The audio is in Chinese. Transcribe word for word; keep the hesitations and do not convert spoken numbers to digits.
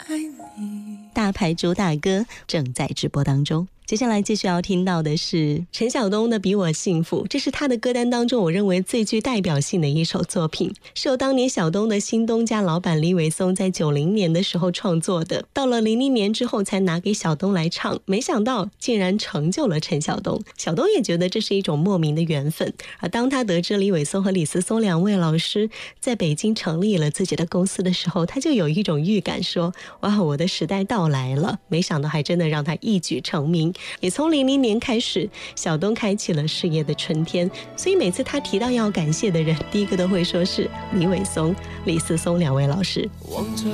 爱你。 大牌主打歌正在直播当中。接下来继续要听到的是陈晓东的《比我幸福》，这是他的歌单当中我认为最具代表性的一首作品，是由当年晓东的新东家老板李伟松在九零年的时候创作的，到了零零年之后才拿给晓东来唱，没想到竟然成就了陈晓东。晓东也觉得这是一种莫名的缘分，而当他得知李伟松和李思松两位老师在北京成立了自己的公司的时候，他就有一种预感说，哇，我的时代到来了，没想到还真的让他一举成名。也从零零年开始，晓东开启了事业的春天，所以每次他提到要感谢的人，第一个都会说是李伟松、李思松两位老师。